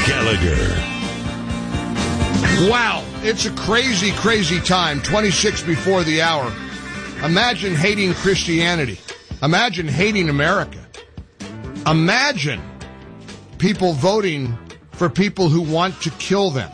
Gallagher. Wow, it's a crazy, crazy time, 26 before the hour. Imagine hating Christianity. Imagine hating America. Imagine people voting for people who want to kill them.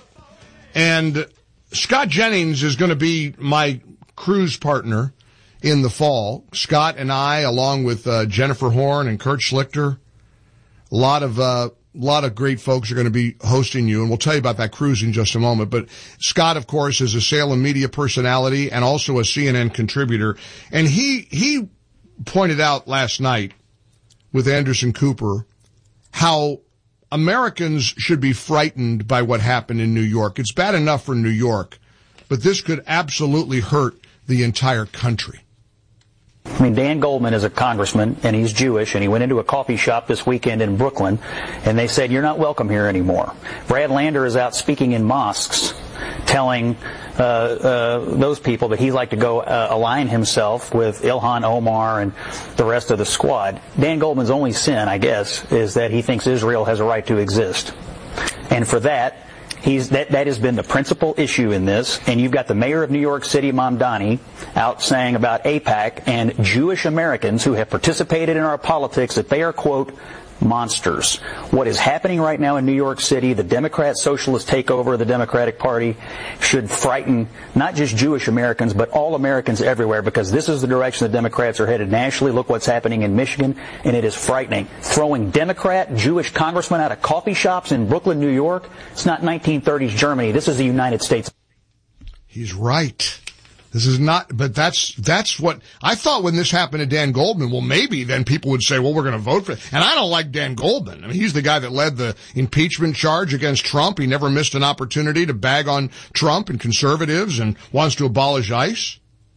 And Scott Jennings is going to be my cruise partner in the fall. Scott and I, along with Jennifer Horn and Kurt Schlichter, a lot of great folks are going to be hosting you, and we'll tell you about that cruise in just a moment. But Scott, of course, is a Salem media personality and also a CNN contributor. And he pointed out last night with Anderson Cooper how Americans should be frightened by what happened in New York. It's bad enough for New York, but this could absolutely hurt the entire country. I mean, Dan Goldman is a congressman, and he's Jewish, and he went into a coffee shop this weekend in Brooklyn, and they said, "You're not welcome here anymore." Brad Lander is out speaking in mosques, telling those people that he'd like to go align himself with Ilhan Omar and the rest of the squad. Dan Goldman's only sin, I guess, is that he thinks Israel has a right to exist. And for that, that has been the principal issue in this. And you've got the mayor of New York City, Mamdani, out saying about AIPAC and Jewish Americans who have participated in our politics that they are, quote, monsters. What is happening right now in New York City, the Democrat socialist takeover of the Democratic Party, should frighten not just Jewish Americans, but all Americans everywhere, because this is the direction the Democrats are headed nationally. Look what's happening in Michigan, and it is frightening. Throwing Democrat Jewish congressmen out of coffee shops in Brooklyn, New York, it's not 1930s Germany. This is the United States. He's right. This is not, but that's what I thought when this happened to Dan Goldman. Well, maybe then people would say, well, we're going to vote for it. And I don't like Dan Goldman. I mean, he's the guy that led the impeachment charge against Trump. He never missed an opportunity to bag on Trump and conservatives and wants to abolish ICE.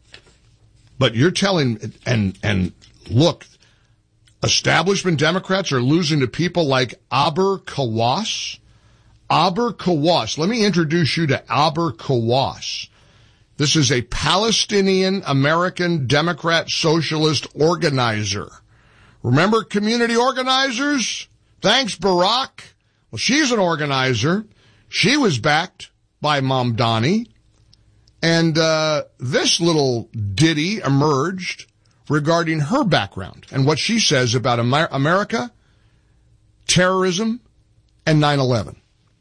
But you're telling, and look, establishment Democrats are losing to people like Aber Kawas. Aber Kawas. Let me introduce you to Aber Kawas. This is a Palestinian-American Democrat socialist organizer. Remember community organizers? Thanks, Barack. Well, she's an organizer. She was backed by Mamdani. And this little ditty emerged regarding her background and what she says about America, terrorism, and 9/11.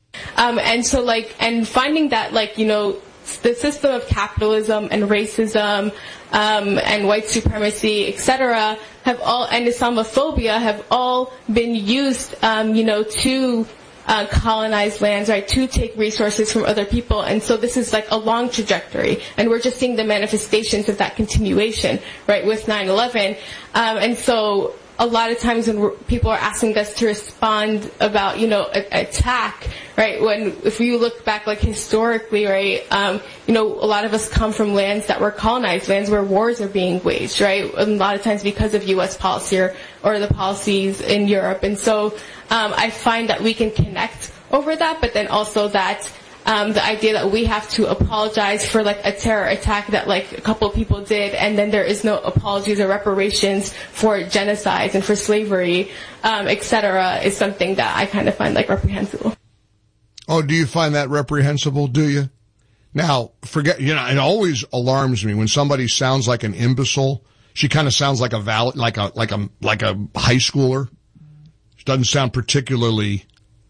And finding that, the system of capitalism and racism and white supremacy, etc., and Islamophobia have all been used, to colonize lands, right, to take resources from other people. And so this is like a long trajectory, and we're just seeing the manifestations of that continuation, right, with 9/11. And so a lot of times when people are asking us to respond about, attack, right, if you look back, historically, right, a lot of us come from lands that were colonized, lands where wars are being waged, right, a lot of times because of U.S. policy or the policies in Europe. And so I find that we can connect over that, but then also that the idea that we have to apologize for a terror attack that a couple of people did, and then there is no apologies or reparations for genocides and for slavery, etc., is something that I kind of find reprehensible. Oh, do you find that reprehensible? Do you? Now, it always alarms me when somebody sounds like an imbecile. She kind of sounds like a high schooler. She doesn't sound particularly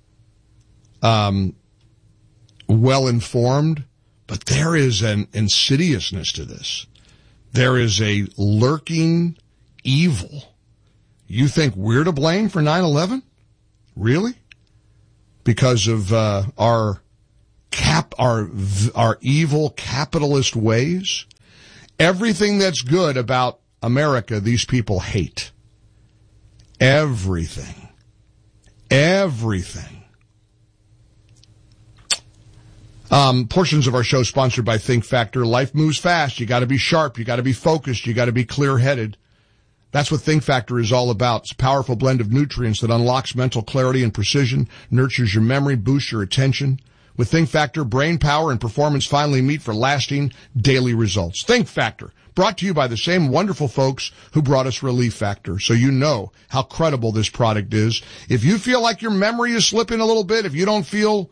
well informed, but there is an insidiousness to this. There is a lurking evil. You think we're to blame for 9/11? Really? Because of our evil capitalist ways? Everything that's good about America, these people hate. Everything. Portions of our show sponsored by Think Factor. Life moves fast. You got to be sharp. You got to be focused. You got to be clear-headed. That's what Think Factor is all about. It's a powerful blend of nutrients that unlocks mental clarity and precision, nurtures your memory, boosts your attention. With Think Factor, brain power and performance finally meet for lasting daily results. Think Factor, Brought to you by the same wonderful folks who brought us Relief Factor, so you know how credible this product is. If you feel like your memory is slipping a little bit, if you don't feel,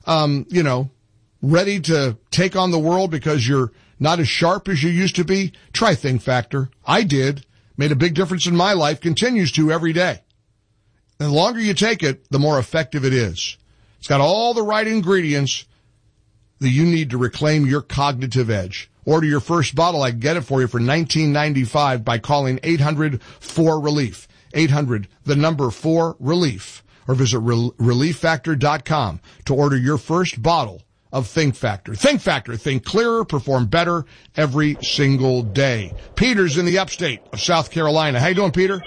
ready to take on the world because you're not as sharp as you used to be, try Think Factor. I did. Made a big difference in my life, continues to every day. And the longer you take it, the more effective it is. It's got all the right ingredients that you need to reclaim your cognitive edge. Order your first bottle. I can get it for you for $19.95 by calling 800-4RELIEF. 800-4RELIEF. Or visit ReliefFactor.com to order your first bottle of Think Factor. Think Factor. Think clearer, perform better every single day. Peter's in the upstate of South Carolina. How you doing, Peter?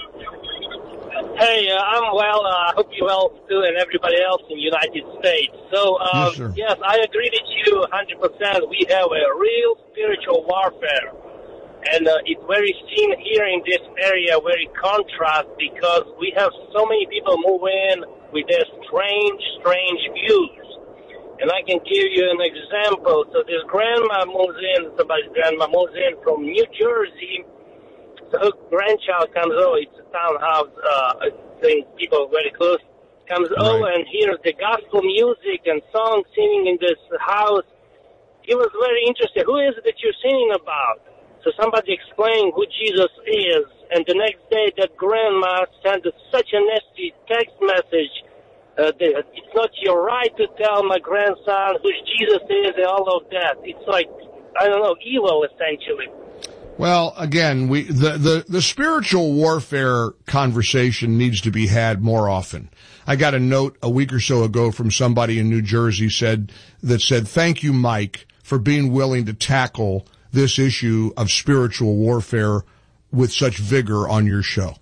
Hey, I'm well. I hope you're well too, and everybody else in the United States. So, yes, I agree with you 100%. We have a real spiritual warfare, and it's very seen here in this area, very contrast, because we have so many people move in with their strange views. And I can give you an example. So this grandma moves in, somebody's grandma moves in from New Jersey. So her grandchild comes over. It's a townhouse. I think people very close. Comes over and hears the gospel music and songs singing in this house. He was very interested. Who is it that you're singing about? So somebody explained who Jesus is. And the next day, that grandma sent such a nasty text message. It's not your right to tell my grandson who Jesus is and all of that. It's like, I don't know, evil, essentially. Well, again, the spiritual warfare conversation needs to be had more often. I got a note a week or so ago from somebody in New Jersey that said, thank you, Mike, for being willing to tackle this issue of spiritual warfare with such vigor on your show.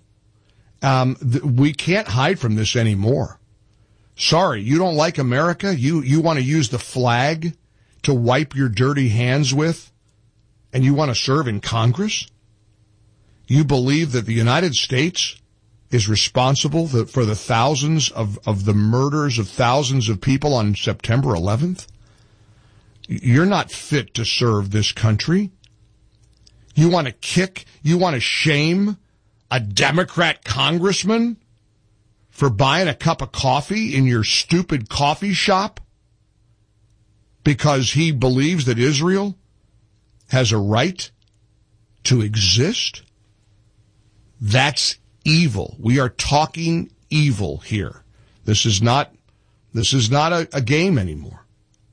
We can't hide from this anymore. Sorry, you don't like America? You want to use the flag to wipe your dirty hands with? And you want to serve in Congress? You believe that the United States is responsible for the thousands of the murders of thousands of people on September 11th? You're not fit to serve this country. You want to shame a Democrat congressman for buying a cup of coffee in your stupid coffee shop because he believes that Israel has a right to exist? That's evil. We are talking evil here. This is not a game anymore.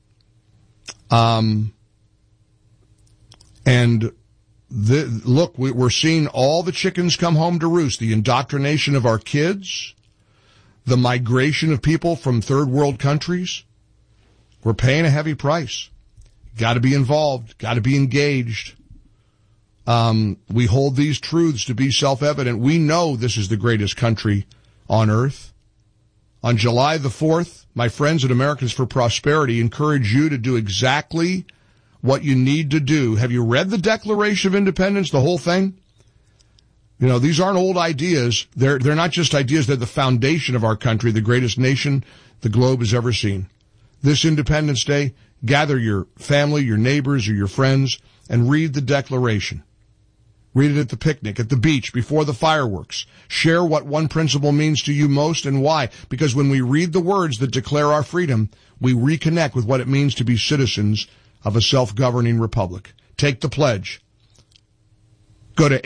Look, we're seeing all the chickens come home to roost. The indoctrination of our kids, the migration of people from third world countries. We're paying a heavy price. Got to be involved. Got to be engaged. We hold these truths to be self-evident. We know this is the greatest country on earth. On July the 4th, my friends at Americans for Prosperity encourage you to do exactly what you need to do. Have you read the Declaration of Independence, the whole thing? You know, these aren't old ideas. They're not just ideas. They're the foundation of our country, the greatest nation the globe has ever seen. This Independence Day, gather your family, your neighbors, or your friends, and read the Declaration. Read it at the picnic, at the beach, before the fireworks. Share what one principle means to you most and why. Because when we read the words that declare our freedom, we reconnect with what it means to be citizens of a self-governing republic. Take the pledge. Go to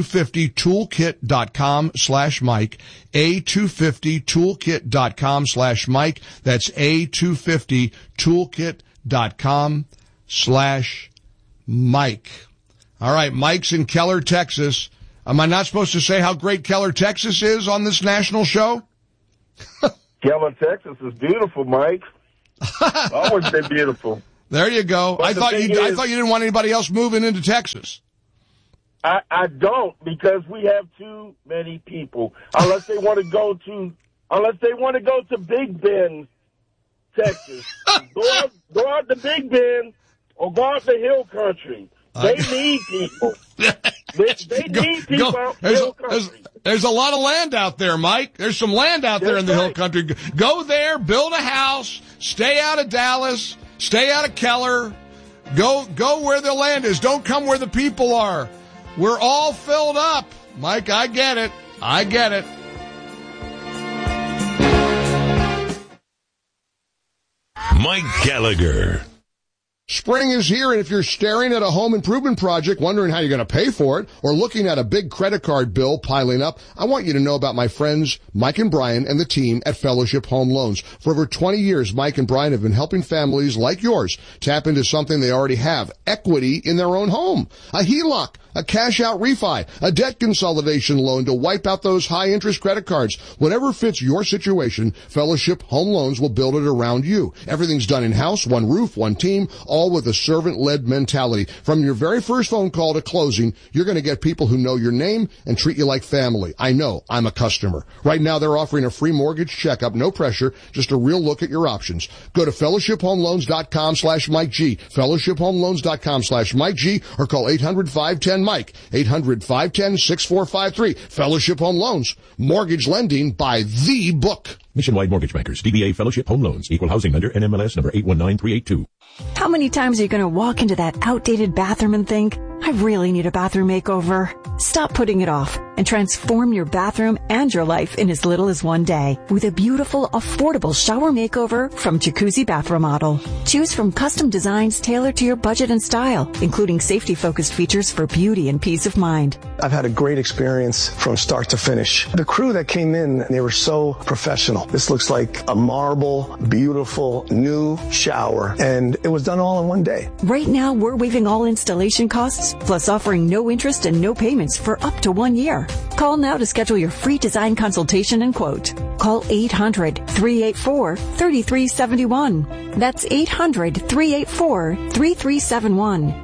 a250toolkit.com/Mike, a250toolkit.com/Mike. That's a250toolkit.com/Mike. All right, Mike's in Keller, Texas. Am I not supposed to say how great Keller, Texas is on this national show? Keller, Texas is beautiful, Mike. Always been beautiful. There you go. But I thought you didn't want anybody else moving into Texas. I don't, because we have too many people. Unless they want to go to Big Bend, Texas. Go out to Big Bend or go out to Hill Country. They need people. They need people out in the Hill Country. There's a lot of land out there, Mike. There's some land out there in the Hill Country. Go there, build a house, stay out of Dallas, stay out of Keller. Go where the land is. Don't come where the people are. We're all filled up. Mike, I get it. I get it. Mike Gallagher. Spring is here, and if you're staring at a home improvement project, wondering how you're going to pay for it, or looking at a big credit card bill piling up, I want you to know about my friends Mike and Brian and the team at Fellowship Home Loans. For over 20 years, Mike and Brian have been helping families like yours tap into something they already have, equity in their own home. A HELOC, a cash-out refi, a debt consolidation loan to wipe out those high-interest credit cards. Whatever fits your situation, Fellowship Home Loans will build it around you. Everything's done in-house, one roof, one team, all with a servant-led mentality. From your very first phone call to closing, you're going to get people who know your name and treat you like family. I know. I'm a customer. Right now, they're offering a free mortgage checkup, no pressure, just a real look at your options. Go to fellowshiphomeloans.com/Mike G, fellowshiphomeloans.com/Mike G, or call 800-510-MIKE, 800-510-6453. Fellowship Home Loans, mortgage lending by the book. Nationwide Mortgage Bankers, DBA Fellowship Home Loans, Equal Housing Lender, NMLS number 819382. How many times are you going to walk into that outdated bathroom and think, I really need a bathroom makeover? Stop putting it off and transform your bathroom and your life in as little as one day with a beautiful, affordable shower makeover from Jacuzzi Bath Remodel. Choose from custom designs tailored to your budget and style, including safety-focused features for beauty and peace of mind. I've had a great experience from start to finish. The crew that came in, they were so professional. This looks like a marble, beautiful, new shower, and it was done all in one day. Right now, we're waiving all installation costs, plus offering no interest and no payments for up to 1 year. Call now to schedule your free design consultation and quote. Call 800-384-3371. That's 800-384-3371.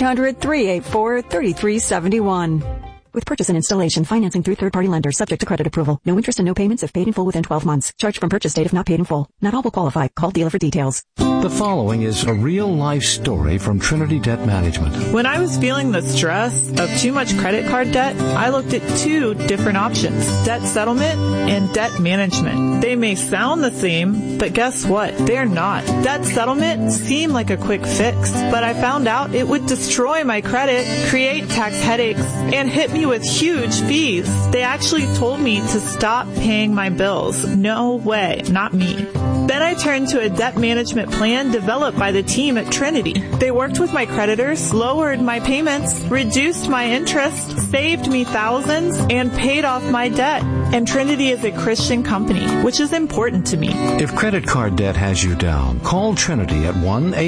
800-384-3371. With purchase and installation, financing through third-party lenders, subject to credit approval. No interest and no payments if paid in full within 12 months. Charged from purchase date if not paid in full. Not all will qualify. Call dealer for details. The following is a real-life story from Trinity Debt Management. When I was feeling the stress of too much credit card debt, I looked at two different options: debt settlement and debt management. They may sound the same, but guess what? They're not. Debt settlement seemed like a quick fix, but I found out it would destroy my credit, create tax headaches, and hit me with huge fees. They actually told me to stop paying my bills. No way, not me. Then I turned to a debt management plan developed by the team at Trinity. They worked with my creditors, lowered my payments, reduced my interest, saved me thousands, and paid off my debt. And Trinity is a Christian company, which is important to me. If credit card debt has you down, call Trinity at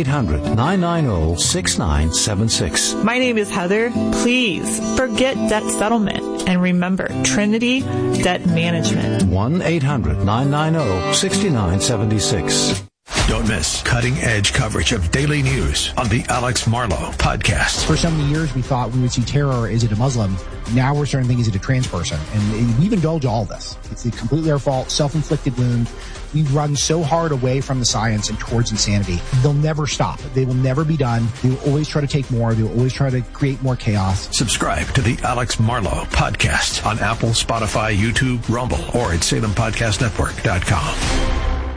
1-800-990-6976. My name is Heather. Please forget debt settlement. And remember, Trinity Debt Management. 1-800-990-6976. Don't miss cutting-edge coverage of daily news on the Alex Marlow Podcast. For so many years, we thought we would see terror. Is it a Muslim? Now we're starting to think, is it a trans person? And we've indulged all this. It's completely our fault, self-inflicted wound. We run so hard away from the science and towards insanity. They'll never stop. They will never be done. They will always try to take more. They will always try to create more chaos. Subscribe to the Alex Marlow Podcast on Apple, Spotify, YouTube, Rumble, or at SalemPodcastNetwork.com.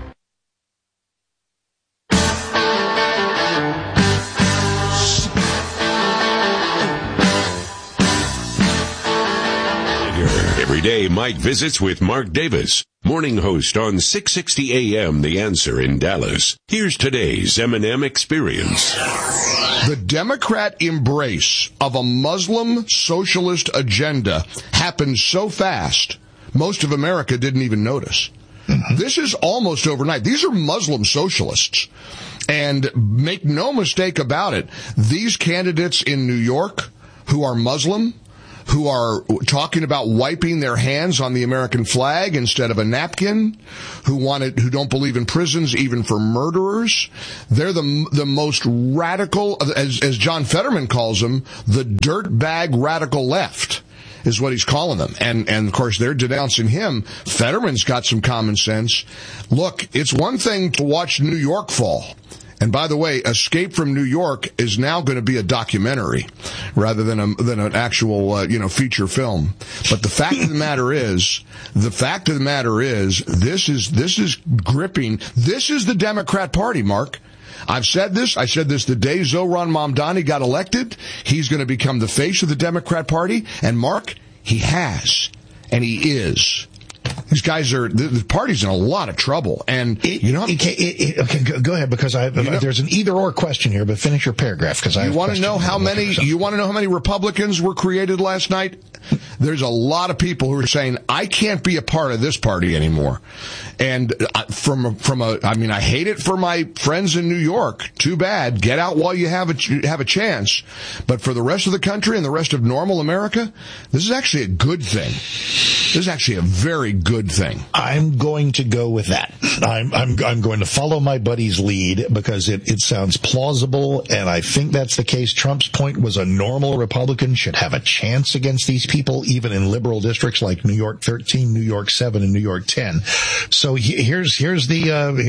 Every day, Mike visits with Mark Davis, morning host on 660 AM The Answer in Dallas. Here's today's M&M Experience. The Democrat embrace of a Muslim socialist agenda happened so fast, most of America didn't even notice. This is almost overnight. These are Muslim socialists. And make no mistake about it, these candidates in New York who are Muslim, who are talking about wiping their hands on the American flag instead of a napkin, who don't believe in prisons even for murderers. They're the most radical, as John Fetterman calls them, the dirtbag radical left is what he's calling them. And of course they're denouncing him. Fetterman's got some common sense. Look, it's one thing to watch New York fall. And by the way, Escape from New York is now going to be a documentary rather than an actual, feature film. But the fact of the matter is, this is gripping. This is the Democrat Party, Mark. I've said this. I said this the day Zohran Mamdani got elected. He's going to become the face of the Democrat Party. And Mark, he has. And he is. These guys the party's in a lot of trouble. And, okay, go ahead, because there's an either-or question here, but finish your paragraph, because you want to know how many Republicans were created last night? There's a lot of people who are saying, I can't be a part of this party anymore. And I hate it for my friends in New York. Too bad. Get out while you have a chance. But for the rest of the country and the rest of normal America, this is actually a good thing. This is actually a very good thing. I'm going to go with that. I'm going to follow my buddy's lead because it sounds plausible, and I think that's the case. Trump's point was a normal Republican should have a chance against these people, even in liberal districts like New York 13, New York 7, and New York 10. So here's the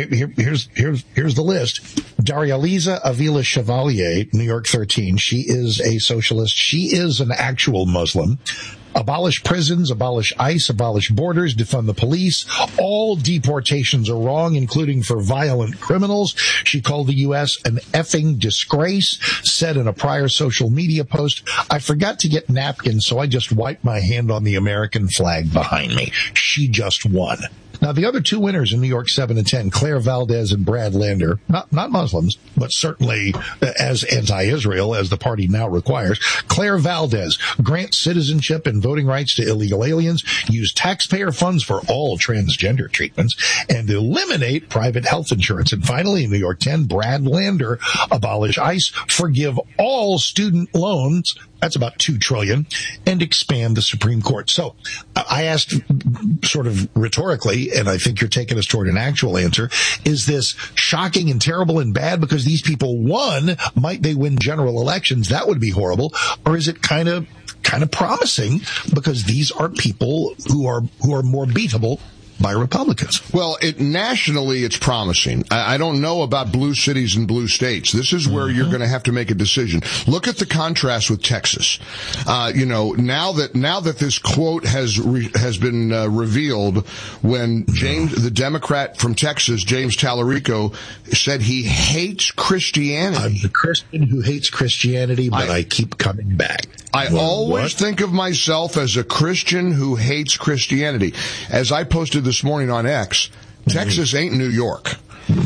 list. Darializa Avila Chevalier, New York 13. She is a socialist. She is an actual Muslim. Abolish prisons, abolish ICE, abolish borders, defund the police. All deportations are wrong, including for violent criminals. She called the U.S. an effing disgrace, said in a prior social media post, I forgot to get napkins, so I just wiped my hand on the American flag behind me. She just won. Now, the other two winners in New York 7 and 10, Claire Valdez and Brad Lander, not Muslims, but certainly as anti-Israel as the party now requires. Claire Valdez, grant citizenship and voting rights to illegal aliens, use taxpayer funds for all transgender treatments, and eliminate private health insurance. And finally, in New York 10, Brad Lander, abolish ICE, forgive all student loans, that's about $2 trillion, and expand the Supreme Court. So I asked sort of rhetorically, and I think you're taking us toward an actual answer, is this shocking and terrible and bad because these people won? Might they win general elections? That would be horrible. Or is it kind of promising because these are people who are more beatable by Republicans? Well, nationally, it's promising. I don't know about blue cities and blue states. This is where you're going to have to make a decision. Look at the contrast with Texas. Now that this quote has been revealed, when the Democrat from Texas, James Tallarico, said he hates Christianity. I'm the Christian who hates Christianity, but I keep coming back. I always think of myself as a Christian who hates Christianity. As I posted this morning on X, Texas ain't New York.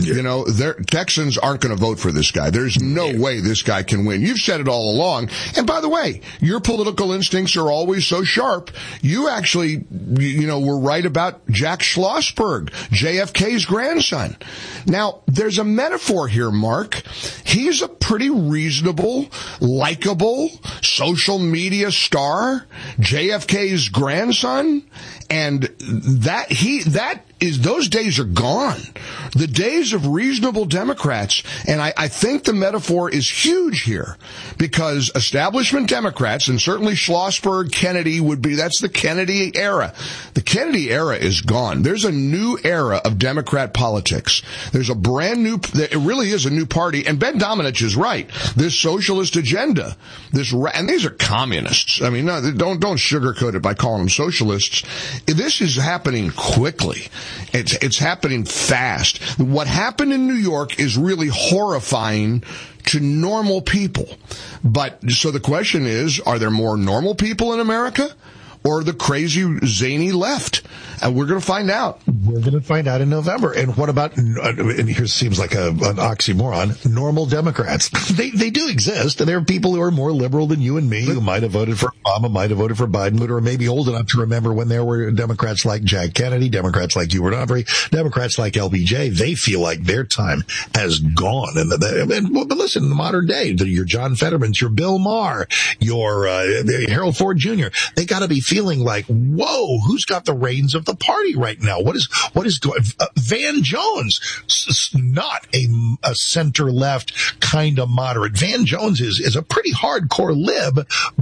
Texans aren't going to vote for this guy. There's no way this guy can win. You've said it all along. And by the way, your political instincts are always so sharp. You actually, were right about Jack Schlossberg, JFK's grandson. Now, there's a metaphor here, Mark. He's a pretty reasonable, likable social media star, JFK's grandson, and those days are gone. The days of reasonable Democrats, and I think the metaphor is huge here, because establishment Democrats, and certainly Schlossberg, Kennedy that's the Kennedy era. The Kennedy era is gone. There's a new era of Democrat politics. There's a it really is a new party, and Ben Domenech is right. This socialist agenda, and these are communists. I mean, no, don't sugarcoat it by calling them socialists. This is happening quickly. It's happening fast. What happened in New York is really horrifying to normal people. So the question is, are there more normal people in America or the crazy, zany left? And we're going to find out. We're going to find out in November. And what about, and here seems like an oxymoron, normal Democrats? They do exist. And there are people who are more liberal than you and me, who might have voted for Obama, might have voted for Biden, who are maybe old enough to remember when there were Democrats like Jack Kennedy, Democrats like Hubert Humphrey, Democrats like LBJ. They feel like their time has gone. But listen, in the modern day, your John Fettermans, your Bill Maher, your Harold Ford Jr., they got to be feeling like, whoa, who's got the reins of the party right now? What is going? Van Jones, not a center left kind of moderate. Van Jones is a pretty hardcore lib,